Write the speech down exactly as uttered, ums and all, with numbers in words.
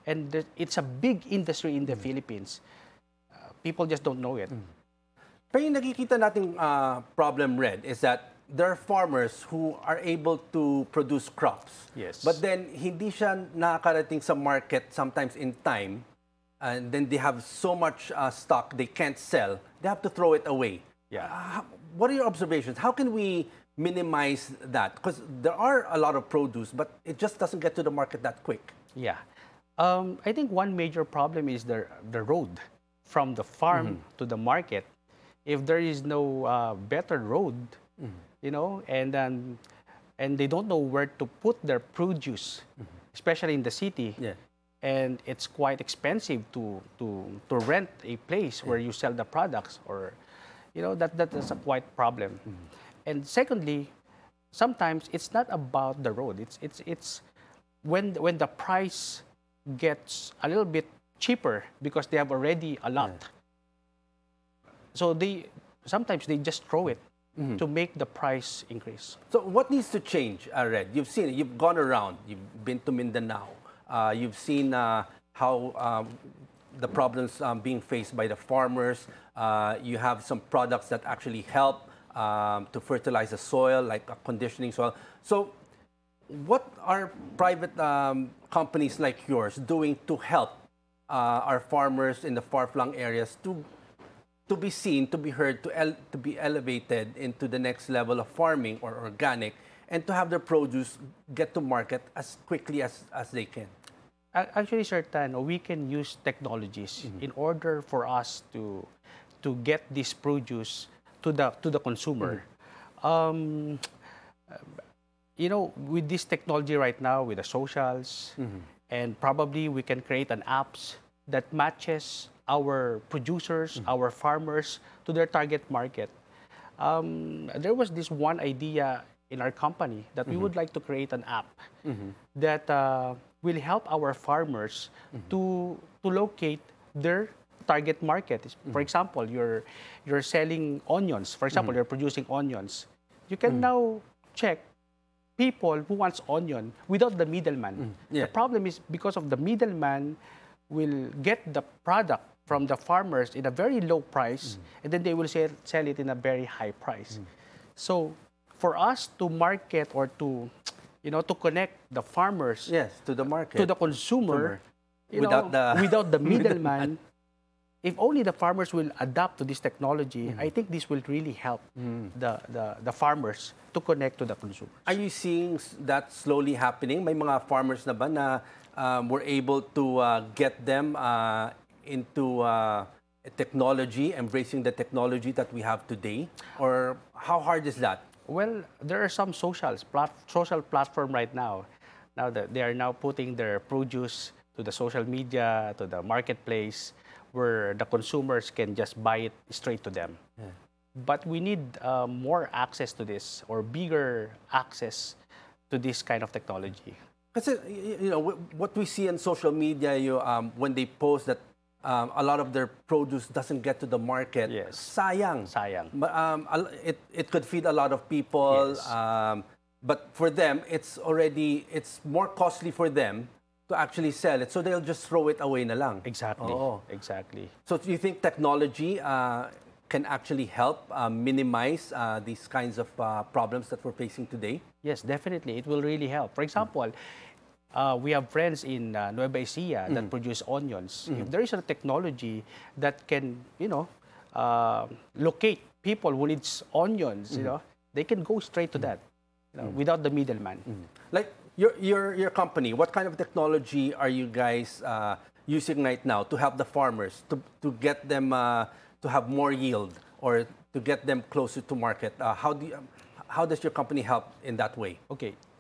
And the, it's a big industry in the mm. Philippines. Uh, people just don't know it. Mm. Pero yung nakikita nating uh, problem, Red, is that there are farmers who are able to produce crops. Yes. But then, hindi siya nakakarating sa market sometimes in time. And then they have so much uh, stock they can't sell. They have to throw it away. Yeah. Uh, what are your observations? How can we minimize that? Because there are a lot of produce, but it just doesn't get to the market that quick. Yeah. Um, I think one major problem is the, the road from the farm mm-hmm. to the market. If there is no uh, better road, mm-hmm. you know, and then and they don't know where to put their produce, mm-hmm. especially in the city, yeah. and it's quite expensive to to to rent a place yeah. where you sell the products, or, you know, that that is a quite problem. Mm-hmm. And secondly, sometimes it's not about the road. It's it's it's when when the price gets a little bit cheaper because they have already a lot. Yeah. So they sometimes they just throw it mm-hmm. to make the price increase. So what needs to change, uh, Red? You've seen it. You've gone around. You've been to Mindanao. Uh, you've seen uh, how um, the problems um, being faced by the farmers. Uh, you have some products that actually help um, to fertilize the soil, like a conditioning soil. So what are private um, companies like yours doing to help uh, our farmers in the far-flung areas to to be seen, to be heard, to, el to be elevated into the next level of farming or organic, and to have their produce get to market as quickly as, as they can? Actually, Sir Tan, we can use technologies mm-hmm. in order for us to to get this produce to the to the consumer. Mm-hmm. um, you know, with this technology right now, with the socials, mm-hmm. and probably we can create an apps that matches our producers, mm-hmm. our farmers to their target market. Um, there was this one idea in our company that mm-hmm. we would like to create an app mm-hmm. that uh, will help our farmers mm-hmm. to to locate their target market. Mm-hmm. For example, you're you're selling onions. For example, mm-hmm. you're producing onions. You can mm-hmm. now check people who wants onion without the middleman. Mm-hmm. Yeah. The problem is because of the middleman will get the product from the farmers in a very low price, mm. and then they will sell, sell it in a very high price. Mm. So for us to market or to, you know, to connect the farmers yes, to the market, to the consumer, you without, know, the without the middleman, if only the farmers will adapt to this technology, mm. I think this will really help mm. the, the, the farmers to connect to the consumers. Are you seeing that slowly happening? May mga farmers na ba na um, were able to uh, get them uh, into uh, technology, embracing the technology that we have today? Or how hard is that? Well, there are some socials, plat social platform right now. Now that they are now putting their produce to the social media, to the marketplace, where the consumers can just buy it straight to them. Yeah. But we need uh, more access to this, or bigger access to this kind of technology. Kasi, you know, what we see on social media, you, um, when they post that Um, a lot of their produce doesn't get to the market. Yes. Sayang. Sayang. Um, it, it could feed a lot of people. Yes. Um, but for them, it's already, it's more costly for them to actually sell it. So they'll just throw it away na lang. Exactly. Oh. Exactly. So do you think technology uh, can actually help uh, minimize uh, these kinds of uh, problems that we're facing today? Yes, definitely. It will really help. For example, mm-hmm. Uh, we have friends in uh, Nueva Ecija that mm. produce onions. Mm. If there is a technology that can, you know, uh, locate people who needs onions, mm. you know, they can go straight to mm. that, you know, mm. without the middleman. Mm. Like your, your, your company, what kind of technology are you guys uh, using right now to help the farmers, to, to get them uh, to have more yield, or to get them closer to market? Uh, how, do you, how does your company help in that way? Okay.